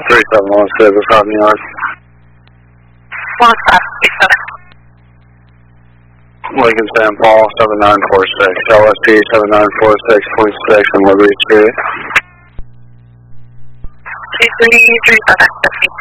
3716, what's happening, New York? 1537. Lincoln San Paul, 7946, LSP 7946.6 on Liberty Street. 2337,